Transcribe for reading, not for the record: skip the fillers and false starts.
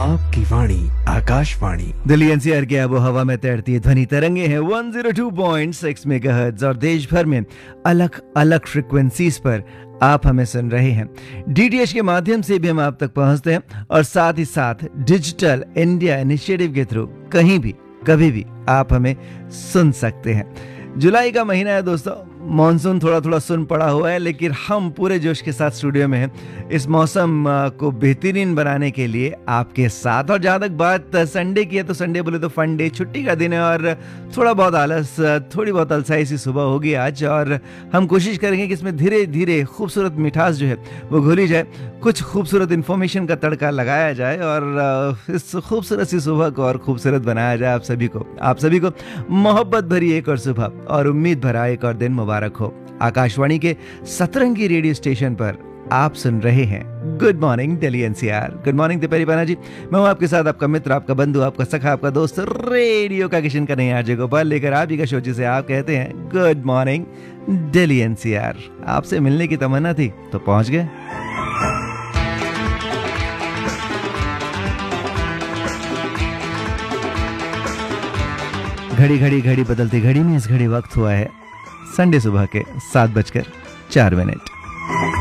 आपकी वाणी आकाशवाणी। दिल्ली एनसीआर के आबो हवा में तैरती ध्वनि तरंगे हैं 102.6 मेगाहर्ट्ज और देश भर में अलग अलग फ्रिक्वेंसीज पर आप हमें सुन रहे हैं। डीटीएच के माध्यम से भी हम आप तक पहुंचते हैं और साथ ही साथ डिजिटल इंडिया इनिशिएटिव के थ्रू कहीं भी कभी भी आप हमें सुन सकते हैं। जुलाई का महीना है दोस्तों, मॉनसून थोड़ा थोड़ा सुन पड़ा हुआ है, लेकिन हम पूरे जोश के साथ स्टूडियो में हैं इस मौसम को बेहतरीन बनाने के लिए आपके साथ। और जहाँ तक बात संडे की है तो संडे बोले तो फन डे, छुट्टी का दिन है और थोड़ा बहुत आलस, थोड़ी बहुत अलसाई सी सुबह होगी आज। और हम कोशिश करेंगे कि इसमें धीरे धीरे खूबसूरत मिठास जो है वो घोली जाए, कुछ खूबसूरत इन्फॉर्मेशन का तड़का लगाया जाए और इस खूबसूरत सी सुबह को और खूबसूरत बनाया जाए आप सभी को मोहब्बत भरी एक और सुबह और उम्मीद भरा एक और दिन मुबारक हो। आकाशवाणी के सतरंगी रेडियो स्टेशन पर आप सुन रहे हैं good morning Delhi NCR. Good morning दीपेरी पाना जी, मैं हूं आपके साथ, आपका मित्र, आपका बंधु, आपका सखा, आपका दोस्त, रेडियो का किशन का नहीं आरजे गोपाल, लेकर आप ही का शो जिसे आप कहते हैं गुड मॉर्निंग दिल्ली एनसीआर। आपसे मिलने की तमन्ना थी तो पहुंच गए। घड़ी बदलती घड़ी में इस घड़ी वक्त हुआ है संडे सुबह के 7:04